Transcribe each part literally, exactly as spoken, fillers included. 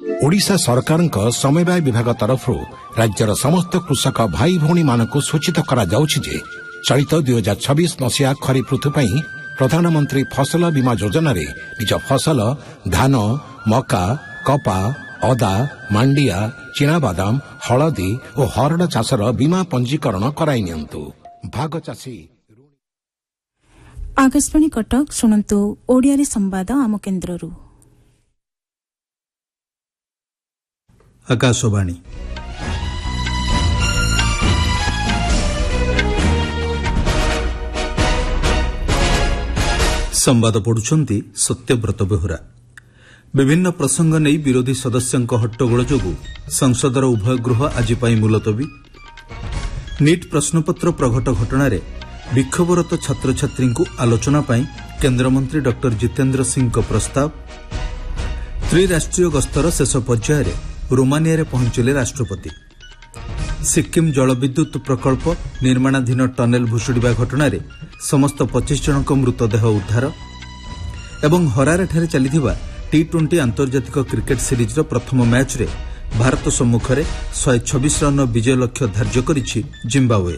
ओडिशा सरकारक समवाय विभाग तरफ राज्यर समस्त कृषक भाई भौणी मानक सूचित करा जाउछि जे चलित दुई हजार छब्बीस मसीहा खरीफ ऋतु पई प्रधानमंत्री फसल बीमा योजना रे निज फसल धान मका कपा अदा मांडिया चिनाबादाम हलदी और हरड़ चाषर बीमा पंजीकरण कराई नियंतु। भाग चाषी आकाशवाणी कटक शुणन्तु ओडिया रे संवाद आम केन्द्ररू। आकाशवाणी संवाद पढ़ुछंती सत्यव्रत बेहुरा। विभिन्न प्रसंग नहीं विरोधी सदस्यंक हट्टगोल जोगु संसदर उभय गृह आज पाई मुलतवी। नीट प्रश्नपत्र प्रघट घटना रे विक्षोभरत छात्र छात्री आलोचना पाई केन्द्रमंत्री डॉक्टर जितेन्द्र सिंह प्रस्ताव। त्रिराष्ट्रीय गस्तर शेष पर्यायर रोमानिया रे पहुंचले राष्ट्रपति। सिक्किम जलविद्युत प्रकल्प निर्माणाधीन टनेल भुशुड़िबा घटना रे समस्त पच्चीस जनक मृतदेह उद्धार एवं हरारे ठारे चलिथिबा टी ट्वेंटी आंतर्जातिक क्रिकेट सीरीज प्रथम मैच रे भारत सम्मुखरे एक सौ छब्बीस रन विजय लक्ष्य धार्य करिछि जिम्बाब्वे।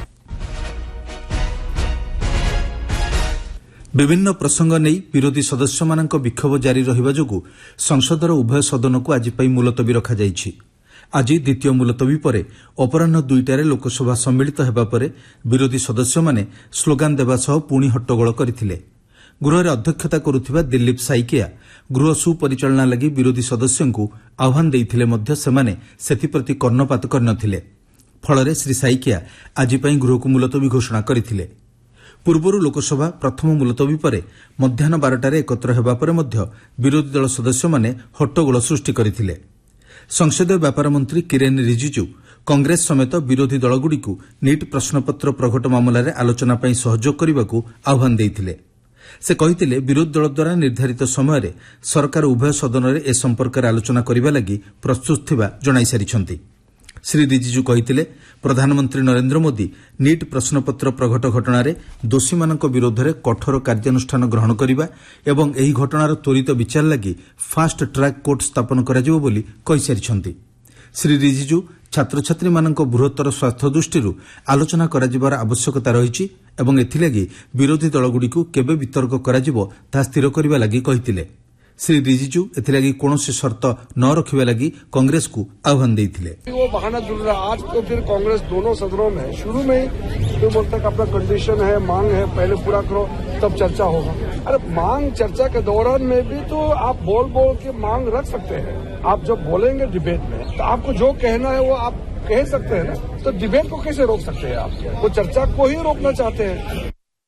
विभिन्न प्रसंग नहीं विरोधी सदस्य मानक विक्षोभ जारी रहिबा जोगु संसदर उभय सदन को आज पाई मुलतवी रखा जाइछि। आज द्वितीय मुलतवी परे अपराह्न दुईटारे लोकसभा सम्मिलित हेबा परे विरोधी सदस्य माने स्लोगान देबा सह पुणी हट्टगोल करथिले। गृहरे अध्यक्षता करुथिबा दिलीप साइकिया गृह सुपरिचालना लगी विरोधी सदस्यंकु आह्वान देइथिले मध्य सेमाने सेथिप्रति कर्णपात करनथिले। फलरे श्री साइकिया आज पाई गृहकु मुलतवी घोषणा करथिले। पूर्वरु लोकसभा प्रथम मुलतवी परे मध्याह्न बारटारे एकत्र हेबा परे मध्य विरोधी दल सदस्य माने हट्टगोल सृष्टि करथिले। संसदीय व्यापार मंत्री किरेन रिजिजू कांग्रेस समेत विरोधी दलगुड़िकु नीट प्रश्नपत्र प्रघट मामलाରେ आलोचना ପାଇଁ सहयोग କରିବାକୁ आह्वान ଦେଇଥିଲେ। से कहिथिले विरोधी दल द्वारा निर्धारित समय सरकार उभय सदन ए संपर्क आलोचना करने लगी प्रस्तुत थिबा जणाई सारिछंती। श्री रिजिजू कहिथिले प्रधानमंत्री नरेंद्र मोदी नीट प्रश्नपत्र प्रघट घटना दोषी मानक विरोध में कठोर कार्यानुष्ठान ग्रहण करने एवं एही घटनार त्वरित विचार लगी फास्ट ट्रैक कोर्ट स्थापन कराजिबो बोली कहि सारिछंती। श्री रिजिजू छात्र छात्री मानक बृहत्तर स्वास्थ्य दृष्टि आलोचना कराजिबार आवश्यकता रहिछि एवं एथिलागि विरोधी दलगुड़िकु केबे वितर्क कराजिबो ता स्थिर करिबा लागि कहिथिले। श्री रिजिजू एथिलागि कोनोसी शर्त न रखिबा लागि कांग्रेस को आह्वान देइथिले। वो बहाना जुड़ रहा आज तो फिर कांग्रेस दोनों सदनों में शुरू में तो बोलता कि अपना कंडीशन है मांग है पहले पूरा करो तब चर्चा होगा। अरे मांग चर्चा के दौरान में भी तो आप बोल बोल के मांग रख सकते हैं। आप जब बोलेंगे डिबेट में तो आपको जो कहना है वो आप कह सकते हैं ना, तो डिबेट को कैसे रोक सकते हैं आप? वो चर्चा को ही रोकना चाहते हैं।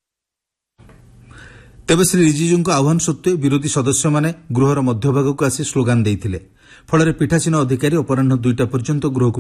तेबे श्री रिजिजू आह्वान सत्वे विरोधी सदस्य माने गृहर मध्यभाग को आसी स्लोगान देइथिले। फଳରେ पीठासीन अधिकारी अपराह्न दुईटा पर्यंत गृह